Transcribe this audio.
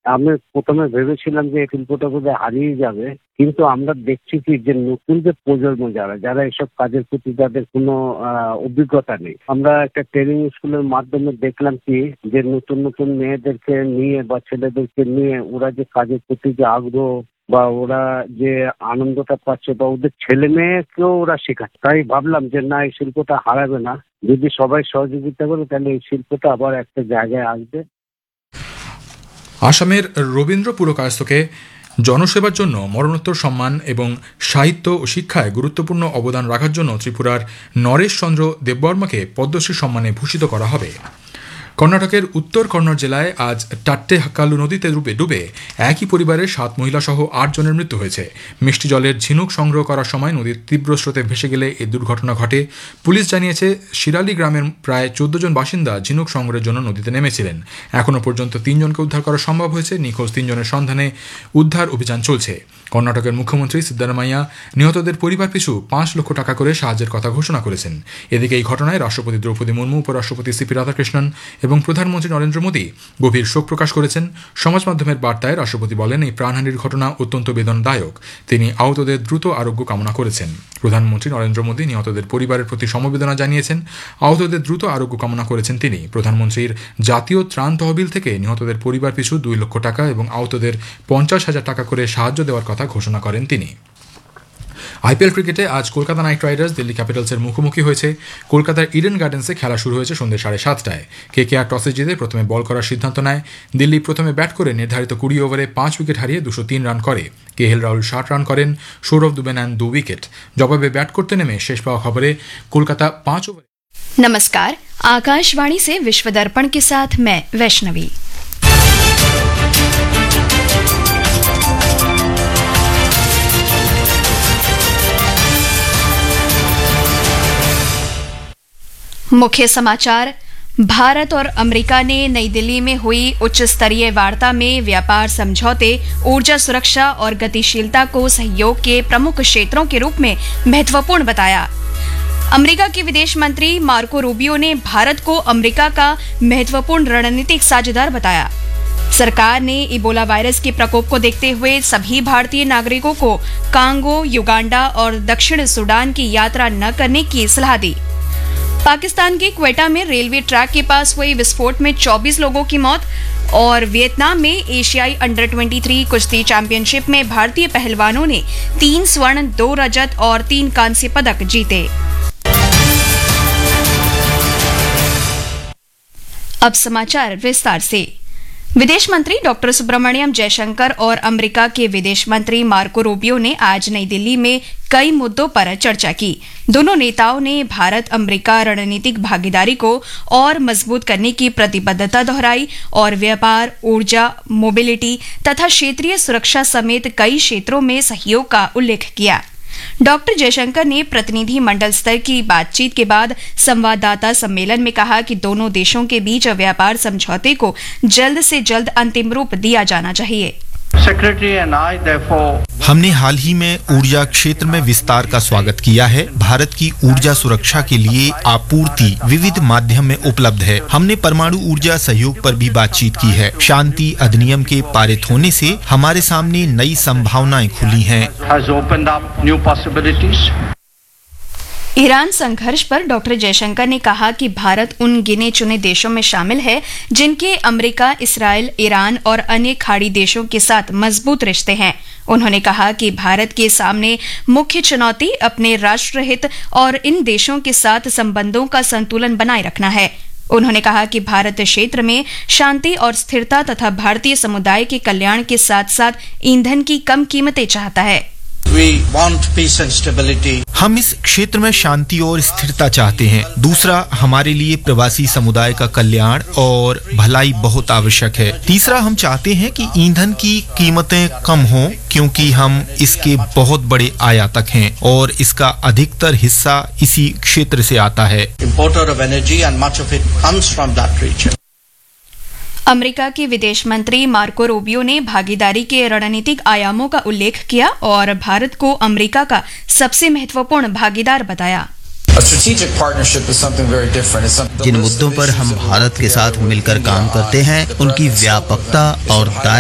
আমি প্রথমে ভেবেছিলাম যে এই শিল্পটা বোধহয় হারিয়ে যাবে, কিন্তু আমরা দেখছি কি যে নতুন যে প্রজন্ম যারা এসব কাজের প্রতি যাদের কোনো অভিজ্ঞতা নেই, আমরা একটা ট্রেনিং স্কুলের মাধ্যমে দেখলাম কি যে নতুন নতুন মেয়েদেরকে নিয়ে বা ছেলেদেরকে নিয়ে ওরা যে কাজের প্রতি যে আগ্রহ বা ওরা যে আনন্দটা পাচ্ছে বা ওদের ছেলে মেয়েকেও ওরা শেখাচ্ছে। তাই ভাবলাম যে না, এই শিল্পটা হারাবে না, যদি সবাই সহযোগিতা করে তাহলে এই শিল্পটা আবার একটা জায়গায় আসবে। আসামের রবীন্দ্র পুরকায়স্থকে জনসেবার জন্য মরণোত্তর সম্মান এবং সাহিত্য ও শিক্ষায় গুরুত্বপূর্ণ অবদান রাখার জন্য ত্রিপুরার নরেশ চন্দ্র দেববর্মাকে পদ্মশ্রী সম্মানে ভূষিত করা হবে। কর্ণাটকের উত্তর কন্নড় জেলায় আজ টাট্টে হাক্কালু নদীতে ডুবে একই পরিবারের 7 মহিলা সহ 8 জনের মৃত্যু হয়েছে। মিষ্টি জলের ঝিনুক সংগ্রহ করার সময় নদীর তীব্র স্রোতে ভেসে গেলে এই দুর্ঘটনা ঘটে। পুলিশ জানিয়েছে শিরালি গ্রামের প্রায় 14 জন বাসিন্দা ঝিনুক সংগ্রহের জন্য নদীতে নেমেছিলেন। এখনও পর্যন্ত 3 জনকে উদ্ধার করা সম্ভব হয়েছে। নিখোঁজ 3 জনের সন্ধানে উদ্ধার অভিযান চলছে। কর্ণাটকের মুখ্যমন্ত্রী সিদ্দারামাইয়া নিহতদের পরিবার পিছু 5 লক্ষ টাকা করে সাহায্যের কথা ঘোষণা করেছেন। এদিকে এই ঘটনায় রাষ্ট্রপতি দ্রৌপদী মুর্মু, উপরাষ্ট্রপতি সিপি রাধাকৃষ্ণন এবং প্রধানমন্ত্রী নরেন্দ্র মোদী গভীর শোক প্রকাশ করেছেন। সমাজ মাধ্যমের বার্তায় রাষ্ট্রপতি বলেন, এই প্রাণহানির ঘটনা অত্যন্ত বেদনাদায়ক। তিনি আহতদের দ্রুত আরোগ্য কামনা করেছেন। প্রধানমন্ত্রী নরেন্দ্র মোদী নিহতদের পরিবারের প্রতি সমবেদনা জানিয়েছেন। আহতদের দ্রুত আরোগ্য কামনা করেছেন তিনি। প্রধানমন্ত্রীর জাতীয় ত্রাণ তহবিল থেকে নিহতদের পরিবার পিছু 2 লক্ষ টাকা এবং আহতদের 50,000 টাকা করে সাহায্য দেওয়ার কথা ঘোষণা করেন তিনি। আইপিএল ক্রিকেটে আজ কলকাতা নাইট রাইডার্স দিল্লি ক্যাপিটালসের মুখোমুখি হয়েছে। কলকাতার ইডেন গার্ডেন্সে খেলা শুরু হয়েছে সন্ধ্যে 7:30টায়। কেকেআর টসে জিতে প্রথমে বল করার সিদ্ধান্ত নেয়। দিল্লি প্রথমে ব্যাট করে নির্ধারিত 20 ওভারে 5 উইকেট হারিয়ে 203 রান করে। কেএল রাহুল 60 রান করেন। সৌরভ দুবে নেন 2 উইকেট। জবাবে ব্যাট করতে নেমে শেষ পাওয়া খবরে কলকাতা 5 ওভারে। नमस्कार, आकाशवाणी से विश्व दर्पण के साथ मैं वैष्णवी। मुख्य समाचार। भारत और अमेरिका ने नई दिल्ली में हुई उच्च स्तरीय वार्ता में व्यापार समझौते, ऊर्जा सुरक्षा और गतिशीलता को सहयोग के प्रमुख क्षेत्रों के रूप में महत्वपूर्ण बताया। अमेरिका के विदेश मंत्री मार्को रूबियो ने भारत को अमेरिका का महत्वपूर्ण रणनीतिक साझेदार बताया। सरकार ने इबोला वायरस के प्रकोप को देखते हुए सभी भारतीय नागरिकों को कांगो, युगांडा और दक्षिण सूडान की यात्रा न करने की सलाह दी। पाकिस्तान के क्वेटा में रेलवे ट्रैक के पास हुए विस्फोट में 24 लोगों की मौत। और वियतनाम में एशियाई अंडर 23 कुश्ती चैंपियनशिप में भारतीय पहलवानों ने 3 स्वर्ण, 2 रजत और 3 कांस्य पदक जीते। अब समाचार विस्तार से। विदेश मंत्री डॉक्टर सुब्रमण्यम जयशंकर और अमेरिका के विदेश मंत्री मार्को रूबियो ने आज नई दिल्ली में कई मुद्दों पर चर्चा की। दोनों नेताओं ने भारत अमेरिका रणनीतिक भागीदारी को और मजबूत करने की प्रतिबद्धता दोहराई और व्यापार, ऊर्जा, मोबिलिटी तथा क्षेत्रीय सुरक्षा समेत कई क्षेत्रों में सहयोग का उल्लेख किया। डॉक्टर जयशंकर ने प्रतिनिधि मंडल स्तर की बातचीत के बाद संवाददाता सम्मेलन में कहा कि दोनों देशों के बीच व्यापार समझौते को जल्द से जल्द अंतिम रूप दिया जाना चाहिए। हमने हाल ही में ऊर्जा क्षेत्र में विस्तार का स्वागत किया है। भारत की ऊर्जा सुरक्षा के लिए आपूर्ति विविध माध्यम में उपलब्ध है। हमने परमाणु ऊर्जा सहयोग पर भी बातचीत की है। शांति अधिनियम के पारित होने से हमारे सामने नई संभावनाएं खुली हैं। ईरान संघर्ष पर डॉक्टर जयशंकर ने कहा कि भारत उन गिने चुने देशों में शामिल है जिनके अमेरिका, इसराइल, ईरान और अन्य खाड़ी देशों के साथ मजबूत रिश्ते हैं। उन्होंने कहा कि भारत के सामने मुख्य चुनौती अपने राष्ट्रहित और इन देशों के साथ संबंधों का संतुलन बनाए रखना है। उन्होंने कहा कि भारत क्षेत्र में शांति और स्थिरता तथा भारतीय समुदाय के कल्याण के साथ साथ ईंधन की कम कीमतें चाहता है। हम इस क्षेत्र में शांति और स्थिरता चाहते हैं। दूसरा, हमारे लिए प्रवासी समुदाय का कल्याण और भलाई बहुत आवश्यक है। तीसरा, हम चाहते हैं कि ईंधन की कीमतें कम हों क्योंकि हम इसके बहुत बड़े आयातक हैं और इसका अधिकतर हिस्सा इसी क्षेत्र से आता है। अमेरिका के विदेश मंत्री मार्को रूबियो ने भागीदारी के रणनीतिक आयामों का उल्लेख किया और भारत को अमेरिका का सबसे महत्वपूर्ण भागीदार बताया। जिन मुद्दों पर हम भारत के साथ मिलकर काम करते हैं उनकी व्यापकता और